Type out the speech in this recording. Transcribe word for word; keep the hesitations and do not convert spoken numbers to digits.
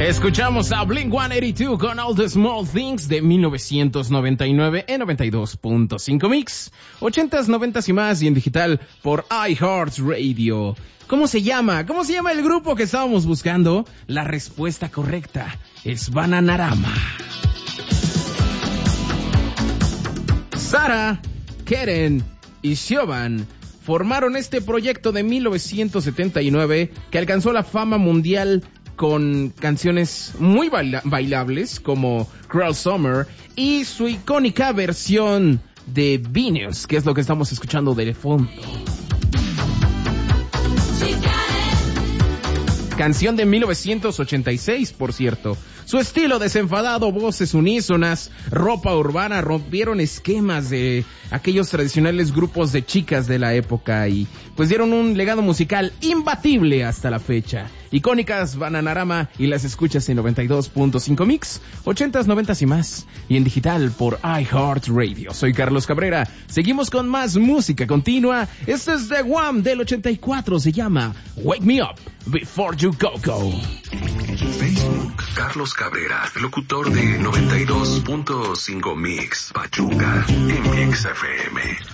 Escuchamos a Blink ciento ochenta y dos con All the Small Things de mil novecientos noventa y nueve en noventa y dos punto cinco Mix. ochentas, noventas y más y en digital por iHeartRadio. ¿Cómo se llama? ¿Cómo se llama el grupo que estábamos buscando? La respuesta correcta es Bananarama. Sara, Keren y Siobhan formaron este proyecto de mil novecientos setenta y nueve que alcanzó la fama mundial con canciones muy baila- bailables como Cruel Summer y su icónica versión de Venus, que es lo que estamos escuchando de fondo. Canción de mil novecientos ochenta y seis, por cierto. Su estilo desenfadado, voces unísonas, ropa urbana rompieron esquemas de aquellos tradicionales grupos de chicas de la época y pues dieron un legado musical imbatible hasta la fecha. Icónicas Bananarama y las escuchas en noventa y dos punto cinco Mix, ochentas, noventas y más y en digital por iHeartRadio. Soy Carlos Cabrera. Seguimos con más música continua. Este es The Wham del ochenta y cuatro, se llama Wake Me Up Before You Go Go. Facebook, Carlos Cabrera, locutor de noventa y dos punto cinco Mix, Pachuca, en Mix F M.